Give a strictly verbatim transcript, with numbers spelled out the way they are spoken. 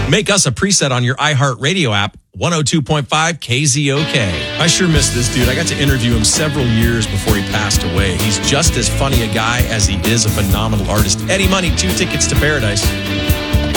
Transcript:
Make us a preset on your iHeartRadio app, one oh two point five K Z O K. I sure miss this dude. I got to interview him several years before he passed away. He's just as funny a guy as he is a phenomenal artist. Eddie Money, two tickets to paradise.